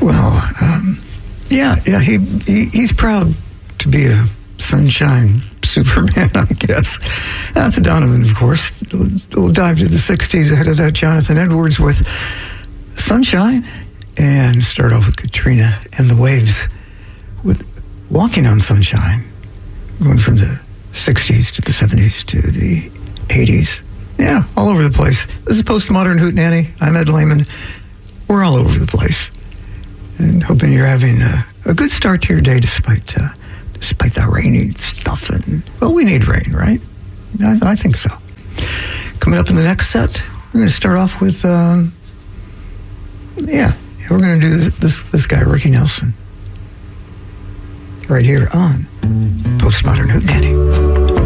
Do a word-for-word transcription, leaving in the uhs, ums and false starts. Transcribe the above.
Well, um, yeah, yeah, he, he he's proud to be a sunshine Superman, I guess. That's a Donovan, of course. A little dive to the sixties. Ahead of that, Jonathan Edwards with Sunshine. And start off with Katrina and the Waves with Walking on Sunshine. Going from the sixties to the seventies to the eighties. Yeah, all over the place. This is Postmodern Hootenanny. I'm Ed Lehman. We're all over the place. And hoping you're having a, a good start to your day despite uh, despite that rainy stuff. And, well, we need rain, right? I, I think so. Coming up in the next set, we're going to start off with, um, yeah, we're going to do this, this, this guy, Ricky Nelson. Right here on Postmodern Hootenanny.